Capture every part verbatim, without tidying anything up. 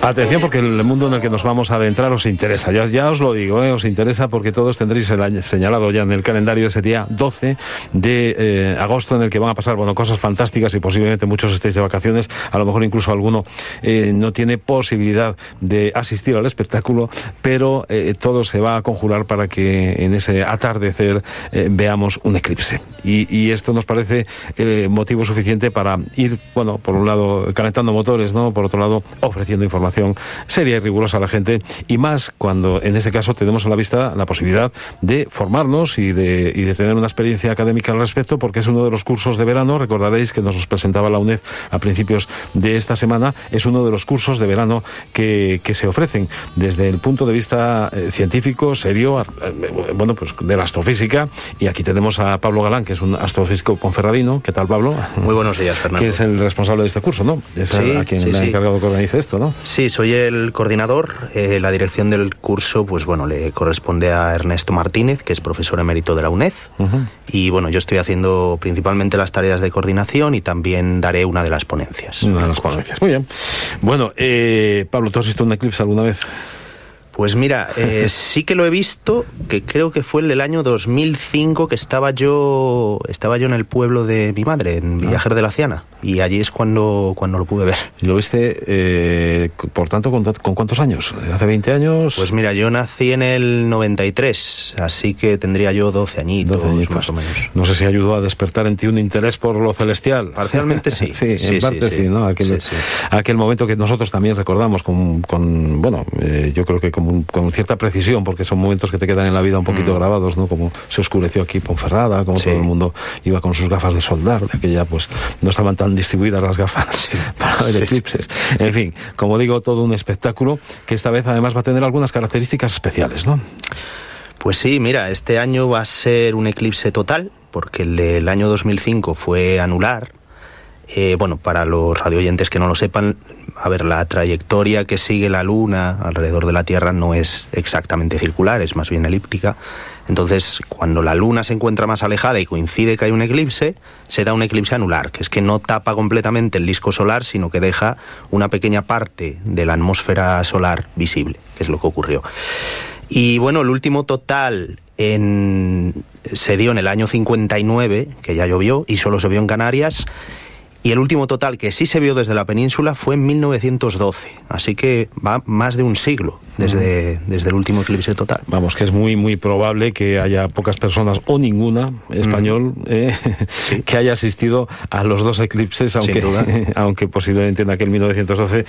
Atención, porque el mundo en el que nos vamos a adentrar os interesa, ya, ya os lo digo, ¿eh? Os interesa porque todos tendréis el año señalado ya en el calendario ese día doce de eh, agosto, en el que van a pasar, bueno, cosas fantásticas y posiblemente muchos estéis de vacaciones, a lo mejor incluso alguno eh, no tiene posibilidad de asistir al espectáculo, pero eh, todo se va a conjurar para que en ese atardecer eh, veamos un eclipse. Y, y esto nos parece eh, motivo suficiente para ir, bueno, por un lado calentando motores, ¿no? Por otro lado ofreciendo información seria y rigurosa a la gente, y más cuando en este caso tenemos a la vista la posibilidad de formarnos y de, y de tener una experiencia académica al respecto, porque es uno de los cursos de verano. Recordaréis que nos los presentaba la UNED a principios de esta semana. Es uno de los cursos de verano que, que se ofrecen desde el punto de vista eh, científico, serio, eh, bueno, pues de la astrofísica. Y aquí tenemos a Pablo Galán, que es un astrofísico ponferradino. ¿Qué tal, Pablo? Muy buenos días, Fernando. Que es el responsable de este curso, ¿no? Es sí, a, a quien sí, le ha sí. encargado que organice esto, ¿no? Sí, soy el coordinador. Eh, la dirección del curso, pues bueno, le corresponde a Ernesto Martínez, que es profesor emérito de la UNED. Uh-huh. Y bueno, yo estoy haciendo principalmente las tareas de coordinación y también daré una de las ponencias. Una de las ponencias, muy bien. Bueno, eh, Pablo, ¿tú has visto un eclipse alguna vez? Pues mira, eh, sí que lo he visto, que creo que fue el del año dos mil cinco, que estaba yo estaba yo en el pueblo de mi madre, en Villajer de la Ciana, y allí es cuando, cuando lo pude ver. ¿Y lo viste, eh, por tanto, con, con cuántos años? ¿Hace veinte años? Pues mira, yo nací en el noventa y tres, así que tendría yo doce añitos, doce añitos más o menos. No sé si ayudó a despertar en ti un interés por lo celestial. Parcialmente sí. sí, sí, en parte sí, sí, sí, ¿no? Aquel, sí, sí. aquel momento que nosotros también recordamos con, con bueno, eh, yo creo que como con cierta precisión, porque son momentos que te quedan en la vida un poquito mm. grabados, ¿no? Como se oscureció aquí Ponferrada, como sí. todo el mundo iba con sus gafas de soldar, de aquella pues no estaban tan distribuidas las gafas sí. para ver sí, eclipses. Sí. En fin, como digo, todo un espectáculo que esta vez además va a tener algunas características especiales, ¿no? Pues sí, mira, este año va a ser un eclipse total, porque el del año dos mil cinco fue anular. Eh, bueno, para los radioyentes que no lo sepan, a ver, la trayectoria que sigue la Luna alrededor de la Tierra no es exactamente circular, es más bien elíptica. Entonces, cuando la Luna se encuentra más alejada y coincide que hay un eclipse, se da un eclipse anular, que es que no tapa completamente el disco solar, sino que deja una pequeña parte de la atmósfera solar visible, que es lo que ocurrió. Y bueno, el último total en... se dio en el año cincuenta y nueve, que ya llovió, y solo se vio en Canarias. Y el último total que sí se vio desde la península fue en mil novecientos doce, así que va más de un siglo desde, desde el último eclipse total. Vamos, que es muy muy probable que haya pocas personas o ninguna español mm. eh, sí. que haya asistido a los dos eclipses, aunque, aunque posiblemente en aquel mil novecientos doce,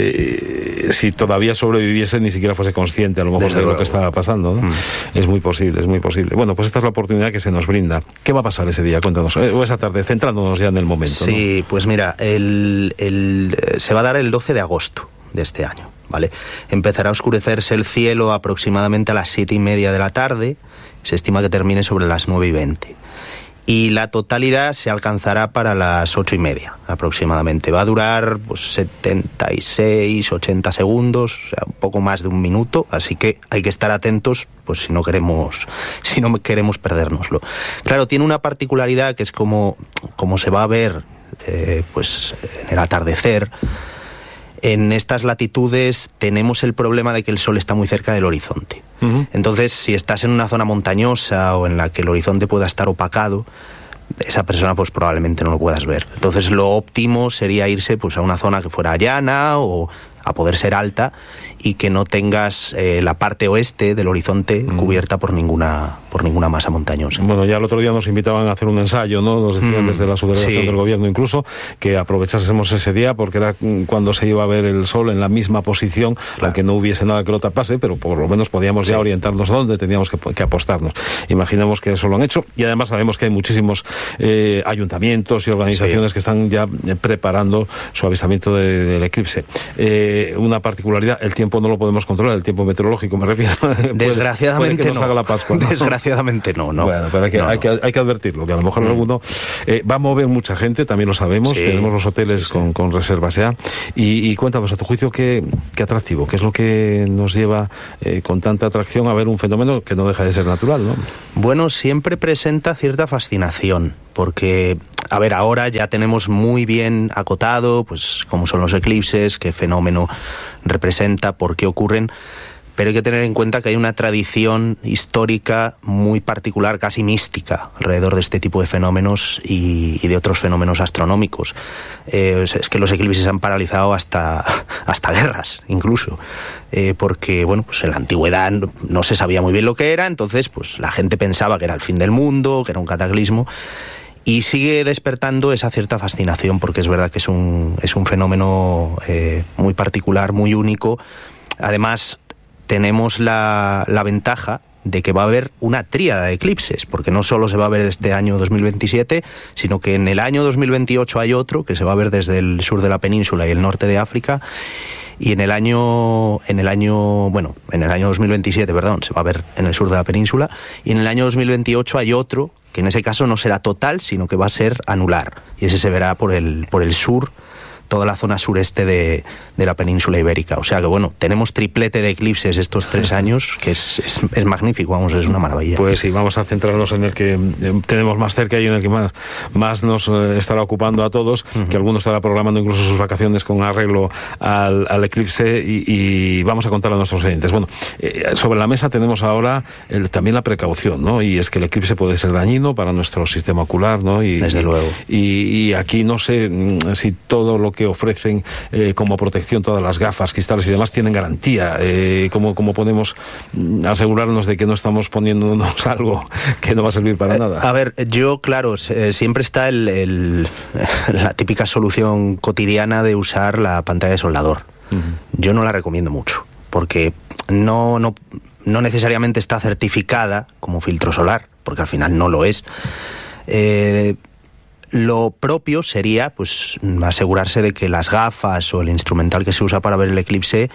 eh, si todavía sobreviviese, ni siquiera fuese consciente a lo mejor desde de luego. Lo que estaba pasando, ¿no? Mm. Es muy posible, es muy posible. Bueno, pues esta es la oportunidad que se nos brinda. ¿Qué va a pasar ese día? Cuéntanos, eh, o esa tarde, centrándonos ya en el momento. Sí, ¿no? Pues mira, el, el, se va a dar el doce de agosto de este año, ¿vale? Empezará a oscurecerse el cielo aproximadamente a las siete y media de la tarde, se estima que termine sobre las nueve y veinte. Y la totalidad se alcanzará para las ocho y media aproximadamente. Va a durar pues setenta y seis, ochenta segundos, o sea, un poco más de un minuto, así que hay que estar atentos, pues si no queremos, si no queremos perdérnoslo. Claro, tiene una particularidad que es como, como se va a ver eh, pues en el atardecer. En estas latitudes tenemos el problema de que el sol está muy cerca del horizonte. Uh-huh. Entonces, si estás en una zona montañosa o en la que el horizonte pueda estar opacado, esa persona pues probablemente no lo puedas ver. Entonces, lo óptimo sería irse pues a una zona que fuera llana o a poder ser alta y que no tengas eh, la parte oeste del horizonte mm. cubierta por ninguna por ninguna masa montañosa. Bueno, ya el otro día nos invitaban a hacer un ensayo, ¿no? Nos decían mm. desde la subdelegación sí. del gobierno incluso que aprovechásemos ese día porque era cuando se iba a ver el sol en la misma posición, claro. aunque no hubiese nada que lo tapase, pero por lo menos podíamos sí. ya orientarnos dónde teníamos que, que apostarnos. Imaginamos que eso lo han hecho y además sabemos que hay muchísimos eh, ayuntamientos y organizaciones sí. que están ya preparando su avistamiento de, del eclipse. Eh, una particularidad, el tiempo no lo podemos controlar, el tiempo meteorológico me refiero. Desgraciadamente puede, puede que nos no. haga la Pascua, ¿no? Desgraciadamente no, no. Bueno, pero hay que, no, hay no. que, hay que advertirlo, que a lo mejor mm. alguno eh, va a mover mucha gente, también lo sabemos, sí. tenemos los hoteles sí, sí. Con, con reservas ya. Y, y cuéntanos, a tu juicio, ¿qué, qué atractivo? ¿Qué es lo que nos lleva eh, con tanta atracción a ver un fenómeno que no deja de ser natural, ¿no? Bueno, siempre presenta cierta fascinación, porque a ver, ahora ya tenemos muy bien acotado pues cómo son los eclipses, qué fenómeno representa, por qué ocurren, pero hay que tener en cuenta que hay una tradición histórica muy particular, casi mística, alrededor de este tipo de fenómenos y, y de otros fenómenos astronómicos. Eh, es que los eclipses han paralizado hasta, hasta guerras, incluso, eh, porque bueno, pues en la antigüedad no, no se sabía muy bien lo que era, entonces pues la gente pensaba que era el fin del mundo, que era un cataclismo, y sigue despertando esa cierta fascinación, porque es verdad que es un, es un fenómeno eh, muy particular, muy único. Además, tenemos la, la ventaja de que va a haber una tríada de eclipses, porque no solo se va a ver este año dos mil veintisiete, sino que en el año dos mil veintiocho hay otro que se va a ver desde el sur de la península y el norte de África, y en el año en el año bueno, en el año dos mil veintisiete, perdón, se va a ver en el sur de la península, y en el año dos mil veintiocho hay otro que en ese caso no será total, sino que va a ser anular, y ese se verá por el por el sur, toda la zona sureste de, de la península ibérica. O sea que, bueno, tenemos triplete de eclipses estos tres años, que es, es, es magnífico, vamos, es una maravilla. Pues sí, vamos a centrarnos en el que tenemos más cerca y en el que más, más nos estará ocupando a todos, uh-huh. que alguno estará programando incluso sus vacaciones con arreglo al, al eclipse, y, y vamos a contar a nuestros oyentes. Bueno, eh, sobre la mesa tenemos ahora el, también la precaución, ¿no? Y es que el eclipse puede ser dañino para nuestro sistema ocular, ¿no? Y, Desde y, luego. Y, y aquí no sé si todo lo que ofrecen eh, como protección, todas las gafas, cristales y demás, tienen garantía. Eh, ¿cómo, ¿Cómo podemos asegurarnos de que no estamos poniéndonos algo que no va a servir para eh, nada? A ver, yo, claro, eh, siempre está el, el, la típica solución cotidiana de usar la pantalla de soldador. Uh-huh. Yo no la recomiendo mucho, porque no, no, no necesariamente está certificada como filtro solar, porque al final no lo es. Eh, Lo propio sería pues asegurarse de que las gafas o el instrumental que se usa para ver el eclipse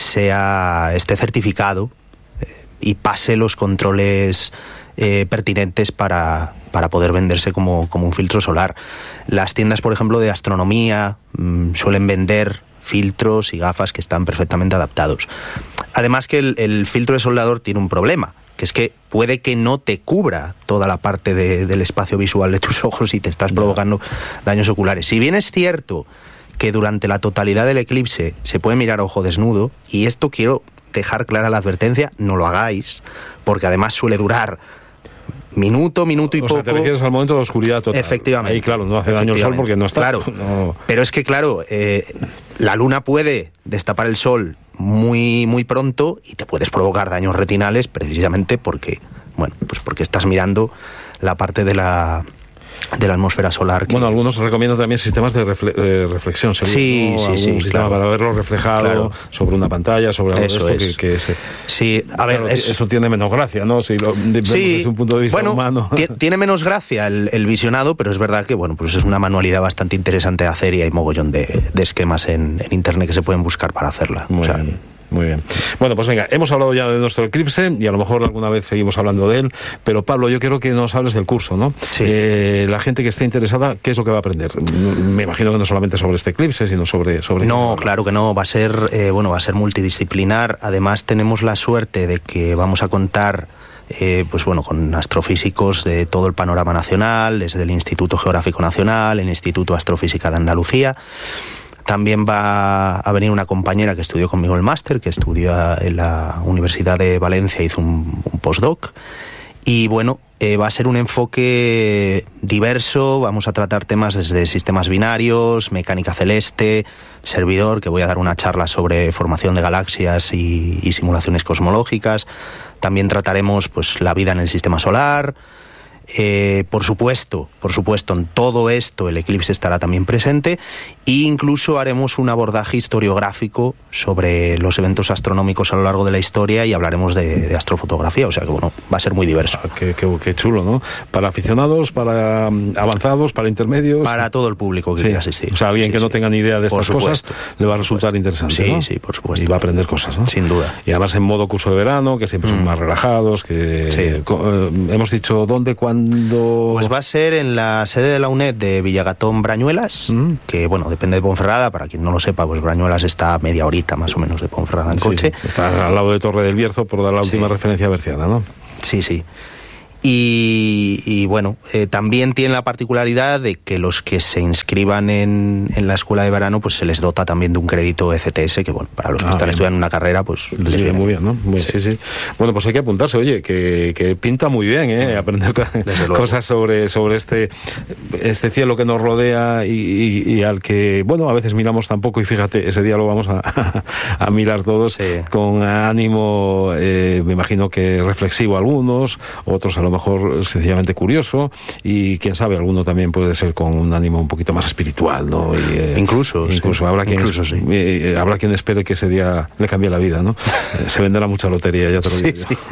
sea esté certificado eh, y pase los controles eh, pertinentes para, para poder venderse como, como un filtro solar. Las tiendas, por ejemplo, de astronomía mmm, suelen vender filtros y gafas que están perfectamente adaptados. Además que el, el filtro de soldador tiene un problema, que es que puede que no te cubra toda la parte de, del espacio visual de tus ojos y te estás provocando daños oculares. Si bien es cierto que durante la totalidad del eclipse se puede mirar a ojo desnudo, y esto quiero dejar clara la advertencia, no lo hagáis, porque además suele durar minuto, minuto y o poco. O sea, te refieres al momento de la oscuridad total. Efectivamente. Ahí, claro, no hace daño el sol porque no está. Claro, no. Pero es que, claro, eh, la luna puede destapar el sol muy, muy pronto y te puedes provocar daños retinales precisamente porque, bueno, pues porque estás mirando la parte de la de la atmósfera solar. Que... Bueno, algunos recomiendan también sistemas de refle eh, reflexión, ¿seguro? Sí, ¿no? sí, Algún sí. sistema Claro. para verlo reflejado claro. sobre una pantalla, sobre algo eso de esto es. que, que se... Sí, a ver, claro, es... eso tiene menos gracia, ¿no? Si lo vemos sí, desde un punto de vista bueno, humano. Tiene menos gracia el, el visionado, pero es verdad que, bueno, pues es una manualidad bastante interesante de hacer y hay mogollón de, de esquemas en, en internet que se pueden buscar para hacerla. Muy o sea, bien. Muy bien. Bueno, pues venga, hemos hablado ya de nuestro eclipse y a lo mejor alguna vez seguimos hablando de él, pero Pablo, yo quiero que nos hables del curso, ¿no? Sí. Eh, la gente que esté interesada, ¿qué es lo que va a aprender? Me imagino que no solamente sobre este eclipse, sino sobre... sobre no, claro que no, va a ser, eh, bueno, va a ser multidisciplinar. Además tenemos la suerte de que vamos a contar Eh, pues bueno, con astrofísicos de todo el panorama nacional, desde el Instituto Geográfico Nacional, el Instituto de Astrofísica de Andalucía. También va a venir una compañera que estudió conmigo el máster, que estudió en la Universidad de Valencia, hizo un, un postdoc. Y bueno, eh, va a ser un enfoque diverso, vamos a tratar temas desde sistemas binarios, mecánica celeste, servidor, que voy a dar una charla sobre formación de galaxias y, y simulaciones cosmológicas. También trataremos pues la vida en el sistema solar. Eh, por supuesto, por supuesto, en todo esto el eclipse estará también presente e incluso haremos un abordaje historiográfico sobre los eventos astronómicos a lo largo de la historia y hablaremos de, de astrofotografía, o sea que bueno, va a ser muy diverso. Ah, qué, qué, qué chulo, ¿no? Para aficionados, para um, avanzados, para intermedios. Para todo el público que sí. quiera asistir. O sea, alguien sí, que no sí. tenga ni idea de estas cosas le va a resultar supuesto. interesante, sí, ¿no? Sí, por supuesto. Y va a aprender cosas, ¿no? Sin duda. Y además en modo curso de verano, que siempre mm. son más relajados, que sí. eh, hemos dicho dónde, cuándo... Pues va a ser en la sede de la UNED de Villagatón Brañuelas, mm. que bueno, depende de Ponferrada, para quien no lo sepa, pues Brañuelas está a media horita más o menos de Ponferrada en sí, coche. Está al lado de Torre del Bierzo, por dar la última sí. referencia berciana, ¿no? Sí, sí. Y, y bueno, eh, también tiene la particularidad de que los que se inscriban en, en la escuela de verano, pues se les dota también de un crédito E C T S, que bueno, para los que ah, están bien. estudiando una carrera, pues les sí, viene muy bien, ¿no? Muy, sí. sí, sí. Bueno, pues hay que apuntarse, oye, que, que pinta muy bien, ¿eh? Aprender cosas sobre, sobre este, este cielo que nos rodea y, y, y al que, bueno, a veces miramos tampoco, y fíjate, ese día lo vamos a, a, a mirar todos sí. con ánimo, eh, me imagino que reflexivo algunos, otros a lo mejor sencillamente curioso, y quién sabe, alguno también puede ser con un ánimo un poquito más espiritual, ¿no? Y, eh, incluso, incluso sí. habrá quien incluso, es, sí. eh, habrá quien espere que ese día le cambie la vida, ¿no? Se venderá mucha lotería, ya te lo digo. Sí, sí.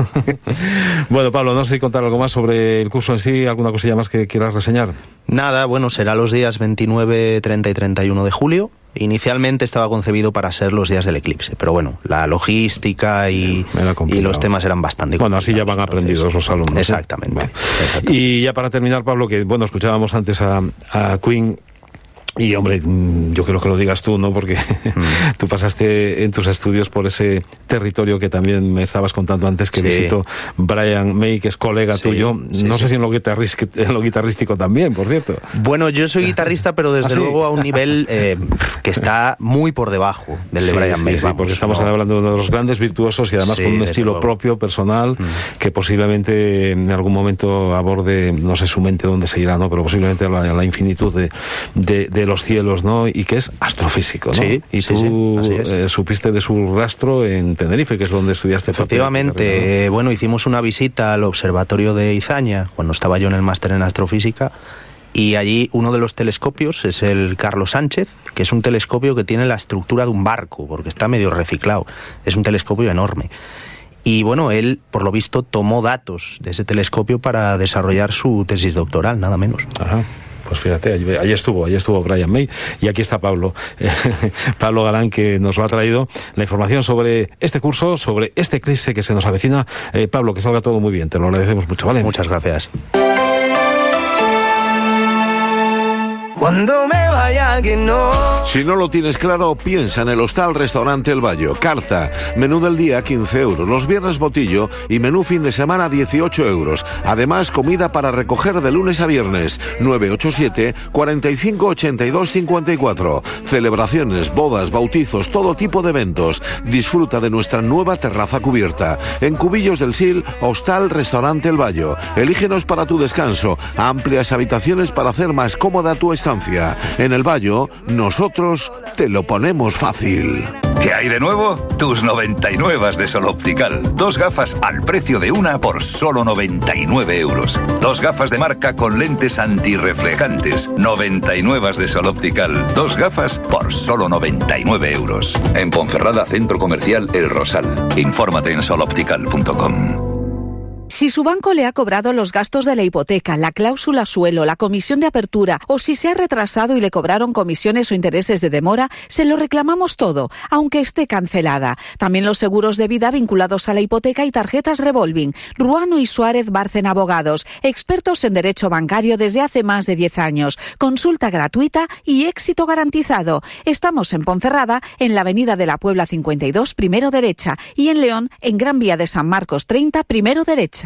Bueno, Pablo, no sé si contar algo más sobre el curso en sí, alguna cosilla más que quieras reseñar. Nada, bueno, será los días veintinueve, treinta y treinta y uno de julio. Inicialmente estaba concebido para ser los días del eclipse, pero bueno, la logística y, y los temas eran bastante Bueno, así ya van aprendidos los alumnos. Exactamente, ¿eh? Bueno. exactamente. Y ya para terminar, Pablo, que bueno, escuchábamos antes a, a Queen. Y, hombre, yo creo que lo digas tú, ¿no? Porque mm. tú pasaste en tus estudios por ese territorio que también me estabas contando antes, que sí. visitó Brian May, que es colega sí, tuyo. Sí, no sí. sé si en lo, guitarrístico, en lo guitarrístico también, por cierto. Bueno, yo soy guitarrista, pero desde ¿Ah, sí? luego a un nivel eh, que está muy por debajo del de sí, Brian sí, May. Sí, vamos, porque estamos no. hablando de uno de los grandes virtuosos y además sí, con un estilo luego. propio, personal, mm. que posiblemente en algún momento aborde, no sé su mente dónde se irá, ¿no? Pero posiblemente la, la infinitud de, de, de los cielos, ¿no? Y que es astrofísico, ¿no? Sí, y sí, tú sí, es. eh, supiste de su rastro en Tenerife, que es donde estudiaste. Efectivamente, eh, bueno, hicimos una visita al observatorio de Izaña, cuando estaba yo en el máster en astrofísica, y allí uno de los telescopios es el Carlos Sánchez, que es un telescopio que tiene la estructura de un barco, porque está medio reciclado, es un telescopio enorme. Y bueno, él, por lo visto, tomó datos de ese telescopio para desarrollar su tesis doctoral, nada menos. Ajá. Pues fíjate, allí, allí estuvo, allí estuvo Brian May, y aquí está Pablo, eh, Pablo Galán, que nos lo ha traído la información sobre este curso, sobre este eclipse que se nos avecina. Eh, Pablo, que salga todo muy bien, te lo agradecemos mucho, ¿vale? Muchas gracias. Cuando me vaya que no. Si no lo tienes claro, piensa en el Hostal Restaurante El Bayo. Carta, menú del día quince euros, los viernes botillo y menú fin de semana dieciocho euros. Además, comida para recoger de lunes a viernes. nueve ocho siete, cuarenta y cinco, ochenta y dos, cincuenta y cuatro. Celebraciones, bodas, bautizos, todo tipo de eventos. Disfruta de nuestra nueva terraza cubierta. En Cubillos del Sil, Hostal Restaurante El Bayo. Elígenos para tu descanso. Amplias habitaciones para hacer más cómoda tu estancia. En El Bayo, nosotros te lo ponemos fácil. ¿Qué hay de nuevo? Tus noventa y nueve de Sol Optical. Dos gafas al precio de una por solo noventa y nueve euros. Dos gafas de marca con lentes antirreflejantes. noventa y nueve de Sol Optical. Dos gafas por solo noventa y nueve euros. En Ponferrada, Centro Comercial El Rosal. Infórmate en sol optical punto com. Si su banco le ha cobrado los gastos de la hipoteca, la cláusula suelo, la comisión de apertura, o si se ha retrasado y le cobraron comisiones o intereses de demora, se lo reclamamos todo, aunque esté cancelada. También los seguros de vida vinculados a la hipoteca y tarjetas revolving. Ruano y Suárez Bárcena Abogados, expertos en derecho bancario desde hace más de diez años. Consulta gratuita y éxito garantizado. Estamos en Ponferrada, en la Avenida de la Puebla cincuenta y dos, primero derecha, y en León, en Gran Vía de San Marcos treinta, primero derecha.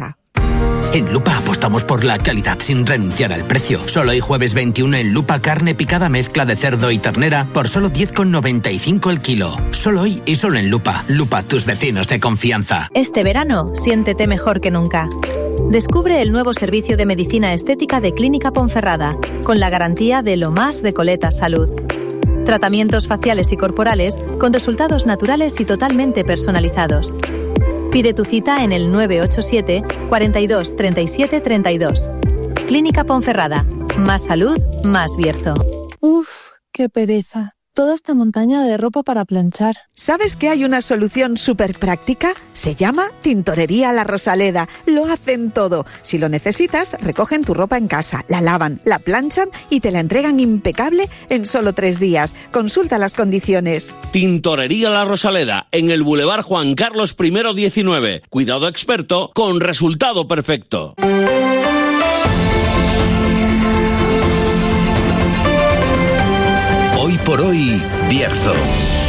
En Lupa apostamos por la calidad sin renunciar al precio. Solo hoy jueves veintiuno en Lupa carne picada mezcla de cerdo y ternera por solo diez con noventa y cinco el kilo. Solo hoy y solo en Lupa. Lupa, tus vecinos de confianza. Este verano, siéntete mejor que nunca. Descubre el nuevo servicio de medicina estética de Clínica Ponferrada, con la garantía de lo más de Coletas Salud. Tratamientos faciales y corporales con resultados naturales y totalmente personalizados. Pide tu cita en el nueve ocho siete, cuarenta y dos, treinta y siete, treinta y dos. Clínica Ponferrada. Más salud, más Bierzo. Uf, qué pereza. Toda esta montaña de ropa para planchar. ¿Sabes que hay una solución súper práctica? Se llama Tintorería La Rosaleda. Lo hacen todo. Si lo necesitas, recogen tu ropa en casa, la lavan, la planchan y te la entregan impecable en solo tres días. Consulta las condiciones. Tintorería La Rosaleda, en el Boulevard Juan Carlos primero diecinueve. Cuidado experto con resultado perfecto. Hoy por hoy, Bierzo.